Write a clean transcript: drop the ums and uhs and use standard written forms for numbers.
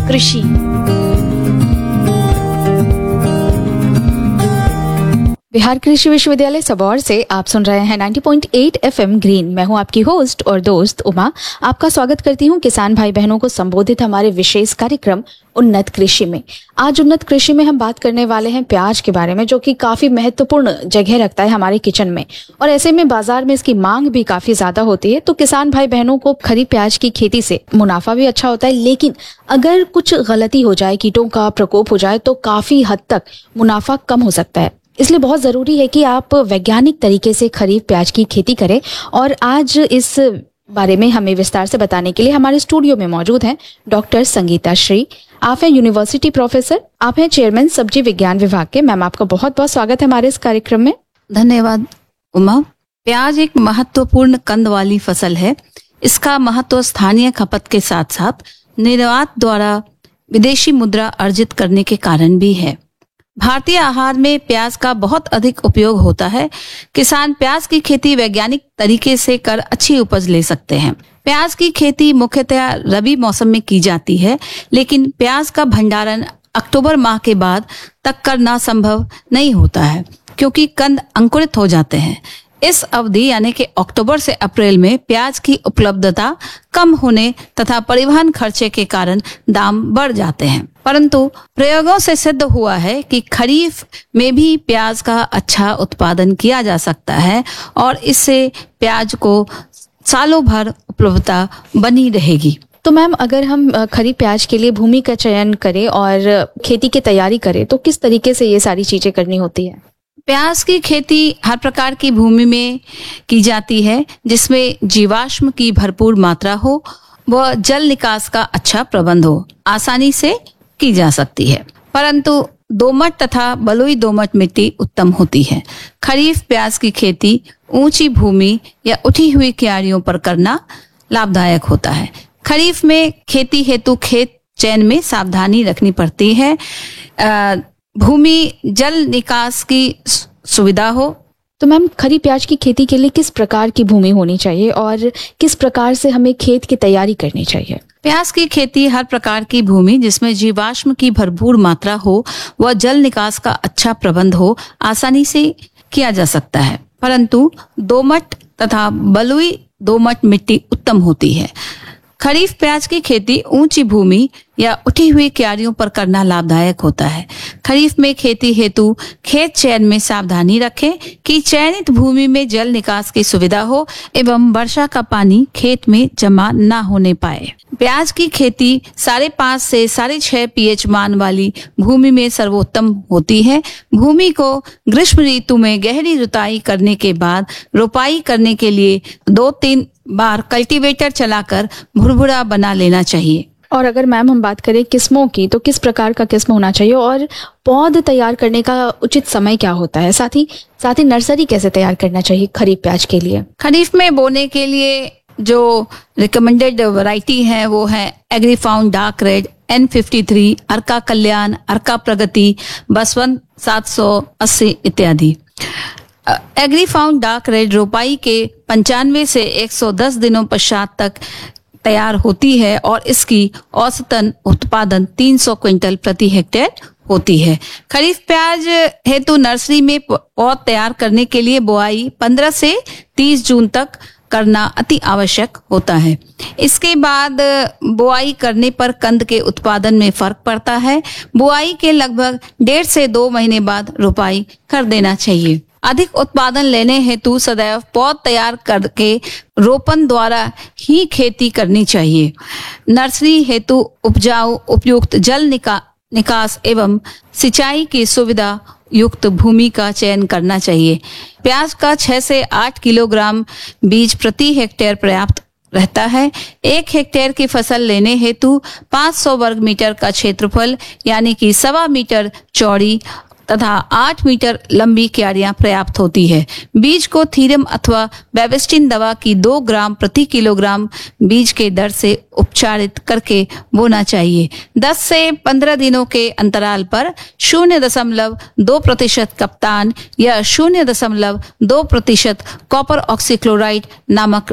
कृषि। बिहार कृषि विश्वविद्यालय सबौर से आप सुन रहे हैं 90.8 FM ग्रीन। मैं हूं आपकी होस्ट और दोस्त उमा। आपका स्वागत करती हूं किसान भाई बहनों को संबोधित हमारे विशेष कार्यक्रम उन्नत कृषि में। आज उन्नत कृषि में हम बात करने वाले हैं प्याज के बारे में, जो कि काफी महत्वपूर्ण जगह रखता है हमारे किचन में, और ऐसे में बाजार में इसकी मांग भी काफी ज्यादा होती है। तो किसान भाई बहनों को खरीफ प्याज की खेती से मुनाफा भी अच्छा होता है, लेकिन अगर कुछ गलती हो जाए, कीटों का प्रकोप हो जाए, तो काफी हद तक मुनाफा कम हो सकता है। इसलिए बहुत जरूरी है कि आप वैज्ञानिक तरीके से खरीफ प्याज की खेती करें। और आज इस बारे में हमें विस्तार से बताने के लिए हमारे स्टूडियो में मौजूद हैं डॉक्टर संगीता श्री। आप हैं यूनिवर्सिटी प्रोफेसर, आप हैं चेयरमैन सब्जी विज्ञान विभाग के। मैम, आपका बहुत बहुत स्वागत है हमारे इस कार्यक्रम में। धन्यवाद उमा। प्याज एक महत्वपूर्ण कंद वाली फसल है। इसका महत्व स्थानीय खपत के साथ साथ निर्यात द्वारा विदेशी मुद्रा अर्जित करने के कारण भी है। भारतीय आहार में प्याज का बहुत अधिक उपयोग होता है। किसान प्याज की खेती वैज्ञानिक तरीके से कर अच्छी उपज ले सकते हैं। प्याज की खेती मुख्यतः रबी मौसम में की जाती है, लेकिन प्याज का भंडारण अक्टूबर माह के बाद तक करना संभव नहीं होता है, क्योंकि कंद अंकुरित हो जाते हैं। इस अवधि यानी कि अक्टूबर से अप्रैल में प्याज की उपलब्धता कम होने तथा परिवहन खर्चे के कारण दाम बढ़ जाते हैं। परंतु प्रयोगों से सिद्ध हुआ है कि खरीफ में भी प्याज का अच्छा उत्पादन किया जा सकता है और इससे प्याज को सालों भर उपलब्धता बनी रहेगी। तो मैम, अगर हम खरीफ प्याज के लिए भूमि का चयन करें और खेती की तैयारी करें, तो किस तरीके से ये सारी चीजें करनी होती है? प्याज की खेती हर प्रकार की भूमि में की जाती है, जिसमें जीवाश्म की भरपूर मात्रा हो व जल निकास का अच्छा प्रबंध हो। आसानी से की जा सकती है, परंतु दोमट तथा बलुई दोमट मिट्टी उत्तम होती है। खरीफ प्याज की खेती ऊंची भूमि या उठी हुई क्यारियों पर करना लाभदायक होता है। खरीफ में खेती हेतु खेत चयन में सावधानी रखनी पड़ती है। भूमि जल निकास की सुविधा हो। तो मैम, खरीफ प्याज की खेती के लिए किस प्रकार की भूमि होनी चाहिए और किस प्रकार से हमें खेत की तैयारी करनी चाहिए? प्याज की खेती हर प्रकार की भूमि जिसमें जीवाश्म की भरपूर मात्रा हो व जल निकास का अच्छा प्रबंध हो, आसानी से किया जा सकता है, परंतु दोमट तथा बलुई दोमट मिट्टी उत्तम होती है। खरीफ प्याज की खेती ऊंची भूमि या उठी हुई क्यारियों पर करना लाभदायक होता है। खरीफ में खेती हेतु खेत चयन में सावधानी रखें कि चयनित भूमि में जल निकास की सुविधा हो एवं वर्षा का पानी खेत में जमा न होने पाए। प्याज की खेती 5.5 से 6.5 pH मान वाली भूमि में सर्वोत्तम होती है। भूमि को ग्रीष्म ऋतु में गहरी जुताई करने के बाद रोपाई करने के लिए 2-3 बार कल्टीवेटर चलाकर भुरभुरा बना लेना चाहिए। और अगर मैम हम बात करें किस्मों की, तो किस प्रकार का किस्म होना चाहिए और पौध तैयार करने का उचित समय क्या होता है? साथ ही नर्सरी कैसे तैयार करना चाहिए खरीफ प्याज के लिए? खरीफ में बोने के लिए जो रिकमेंडेड वैरायटी है वो है एग्रीफाउंड डार्क रेड, N53, अर्का कल्याण, अर्का प्रगति, बसवंत 780 इत्यादि। एग्रीफाउंड डार्क रेड रोपाई के 95 से 110 दिनों पश्चात तक तैयार होती है और इसकी औसतन उत्पादन 300 क्विंटल प्रति हेक्टेयर होती है। खरीफ प्याज हेतु नर्सरी में पौध तैयार करने के लिए बुआई 15 से 30 जून तक करना अति आवश्यक होता है। इसके बाद बुआई करने पर कंद के उत्पादन में फर्क पड़ता है। बुआई के लगभग 1.5 से 2 महीने बाद रोपाई कर देना चाहिए। अधिक उत्पादन लेने हेतु सदैव पौध तैयार करके रोपण द्वारा ही खेती करनी चाहिए। नर्सरी हेतु उपजाऊ उपयुक्त जल निकास एवं सिंचाई की सुविधा युक्त भूमि का चयन करना चाहिए। प्याज का 6 से 8 किलोग्राम बीज प्रति हेक्टेयर पर्याप्त रहता है। 1 हेक्टेयर की फसल लेने हेतु 500 वर्ग मीटर का क्षेत्रफल यानी कि 1.25 मीटर चौड़ी तथा 8 मीटर लंबी क्यारियां पर्याप्त होती है। बीज को थीरम अथवा बेबिस्टिन दवा की 2 ग्राम प्रति किलोग्राम बीज के दर से उपचारित करके बोना चाहिए। 10 से 15 दिनों के अंतराल पर 0.2% कप्तान या 0.2% कॉपर ऑक्सीक्लोराइड नामक